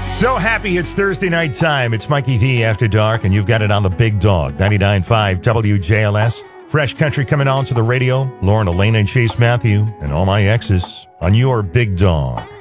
So happy it's Thursday night time. It's Mikey V After Dark, and you've got it on the Big Dog, 99.5 WJLS. Fresh country coming on to the radio. Lauren, Elena, and Chase Matthew, and all my exes on your Big Dog.